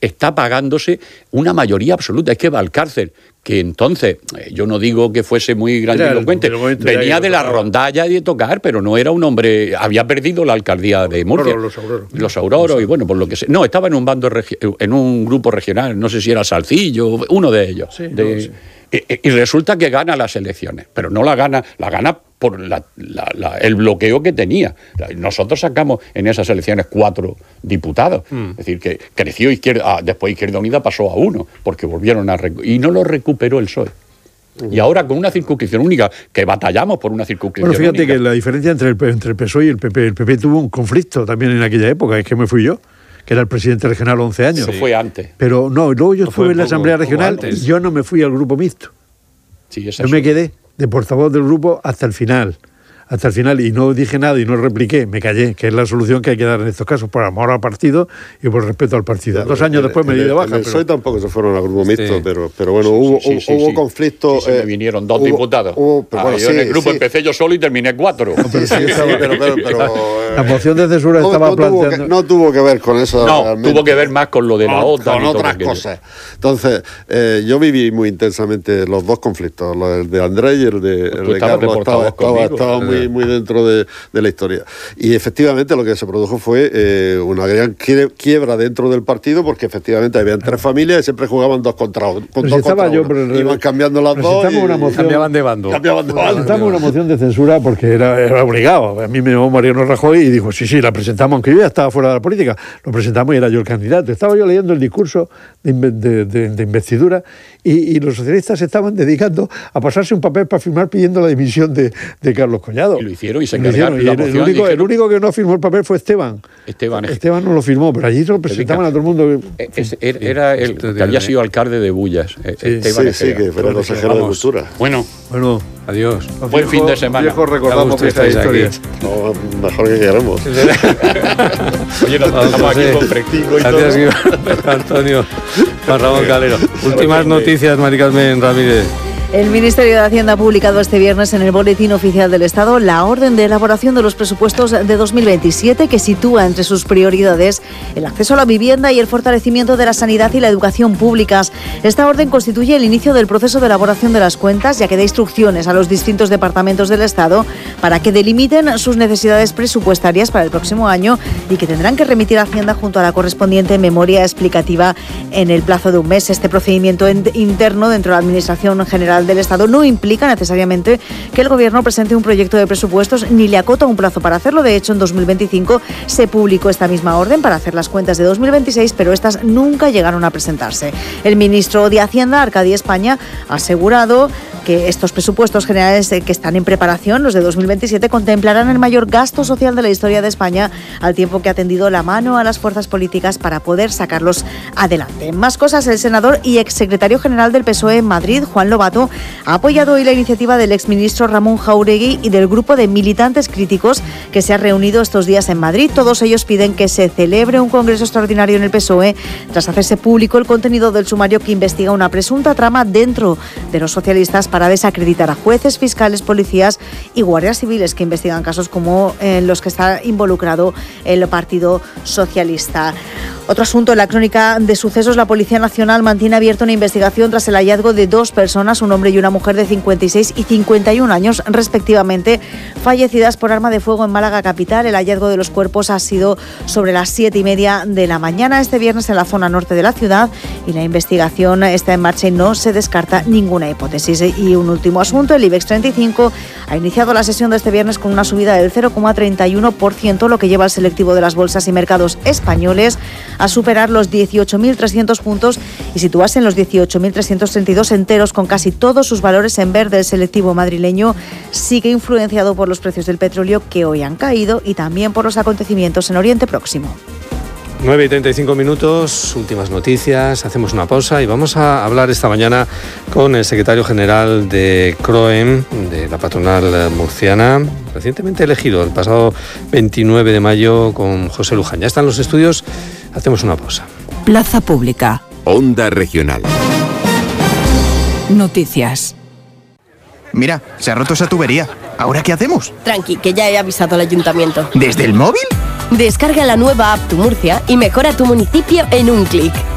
está pagándose una mayoría absoluta. Es que Valcárcel, que entonces, yo no digo que fuese muy grandilocuente, venía de la rondalla y de tocar, pero no era un hombre, había perdido la alcaldía de Murcia. Los Auroros, y bueno, por lo que sé. No, estaba en un bando, en un grupo regional, no sé si era Salcillo, uno de ellos. Sí, y resulta que gana las elecciones, pero no la gana por el bloqueo que tenía. Nosotros sacamos en esas elecciones 4 diputados. Es decir, que creció después Izquierda Unida pasó a 1, porque volvieron y no lo recuperó el PSOE. Y ahora con una circunscripción única, que batallamos por una circunscripción única. Bueno, fíjate que la diferencia entre el PSOE y el PP tuvo un conflicto también en aquella época, es que me fui yo, que era el presidente regional 11 años. Eso fue antes. Pero no, luego yo estuve en la Asamblea Regional y yo no me fui al grupo mixto. Sí, yo me quedé de portavoz del grupo hasta el final, y no dije nada y no repliqué, me callé, que es la solución que hay que dar en estos casos, por amor al partido y por respeto al partido. 2 años después me di de baja. En el PSOE tampoco se fueron al grupo mixto, pero bueno, hubo conflicto. Me vinieron 2 diputados. Yo en el grupo empecé yo solo y terminé 4. La moción de censura estaba planteando... No tuvo que ver con eso. No, realmente. Tuvo que ver más con lo de la OTAN. Con otras cosas. Entonces, yo viví muy intensamente los 2 conflictos, el de Andrés y el de Carlos. Estaba muy dentro de la historia. Y efectivamente lo que se produjo fue una gran quiebra dentro del partido, porque efectivamente habían 3 familias y siempre jugaban 2 contra 1. Iban cambiando las 2 y cambiaban de bando. Presentamos una moción de censura porque era obligado. A mí me llamó Mariano Rajoy y dijo, sí, la presentamos, aunque yo ya estaba fuera de la política. Lo presentamos y era yo el candidato. Estaba yo leyendo el discurso de investidura y los socialistas se estaban dedicando a pasarse un papel para firmar pidiendo la dimisión de Carlos Collado. Y lo hicieron y se encargaron. El único que no firmó el papel fue Esteban. Esteban no lo firmó, pero allí se lo presentaban a todo el mundo. Era el que había sido alcalde de Bullas. Esteban que fue el consejero de Cultura. Bueno, adiós. Buen fin de semana. Viejo, recordamos esta historia. Mejor que queremos. Oye, estamos aquí con Frectico y gracias, todo. Antonio, Juan Ramón Calero. Últimas noticias, Mari Carmen Ramírez. El Ministerio de Hacienda ha publicado este viernes en el Boletín Oficial del Estado la orden de elaboración de los presupuestos de 2027, que sitúa entre sus prioridades el acceso a la vivienda y el fortalecimiento de la sanidad y la educación públicas. Esta orden constituye el inicio del proceso de elaboración de las cuentas, ya que da instrucciones a los distintos departamentos del Estado para que delimiten sus necesidades presupuestarias para el próximo año y que tendrán que remitir a Hacienda junto a la correspondiente memoria explicativa en el plazo de un mes. Este procedimiento interno dentro de la Administración General del Estado no implica necesariamente que el Gobierno presente un proyecto de presupuestos ni le acota un plazo para hacerlo. De hecho, en 2025 se publicó esta misma orden para hacer las cuentas de 2026, pero estas nunca llegaron a presentarse. El ministro de Hacienda, Arcadi España, ha asegurado que estos presupuestos generales que están en preparación, los de 2027, contemplarán el mayor gasto social de la historia de España, al tiempo que ha tendido la mano a las fuerzas políticas para poder sacarlos adelante. Más cosas, el senador y exsecretario general del PSOE en Madrid, Juan Lobato, ha apoyado hoy la iniciativa del exministro Ramón Jáuregui y del grupo de militantes críticos que se ha reunido estos días en Madrid. Todos ellos piden que se celebre un congreso extraordinario en el PSOE tras hacerse público el contenido del sumario que investiga una presunta trama dentro de los socialistas para desacreditar a jueces, fiscales, policías y guardias civiles que investigan casos como los que está involucrado el Partido Socialista. Otro asunto, en la crónica de sucesos, la Policía Nacional mantiene abierta una investigación tras el hallazgo de 2 personas, un hombre y una mujer de 56 y 51 años respectivamente, fallecidas por arma de fuego en Málaga capital. El hallazgo de los cuerpos ha sido sobre las 7:30 de la mañana este viernes en la zona norte de la ciudad y la investigación está en marcha y no se descarta ninguna hipótesis. Y un último asunto, el IBEX 35 ha iniciado la sesión de este viernes con una subida del 0,31%, lo que lleva al selectivo de las bolsas y mercados españoles a superar los 18.300 puntos y situarse en los 18.332 enteros, con casi todos sus valores en verde. El selectivo madrileño sigue influenciado por los precios del petróleo, que hoy han caído, y también por los acontecimientos en Oriente Próximo. 9:35, últimas noticias, hacemos una pausa y vamos a hablar esta mañana con el secretario general de CROEM, de la patronal murciana, recientemente elegido el pasado 29 de mayo, con José Luján. Ya están los estudios, hacemos una pausa. Plaza Pública. Onda Regional. Noticias. Mira, se ha roto esa tubería. ¿Ahora qué hacemos? Tranqui, que ya he avisado al ayuntamiento. ¿Desde el móvil? Descarga la nueva app Tu Murcia y mejora tu municipio en un clic.